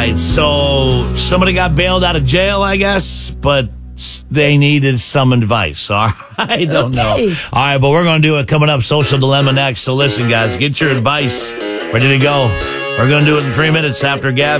right, so somebody got bailed out of jail, I guess, but they needed some advice. All right, I don't know. All right, but we're going to do it coming up, Social Dilemma next. So listen, guys, get your advice ready to go. We're going to do it in 3 minutes after Gab.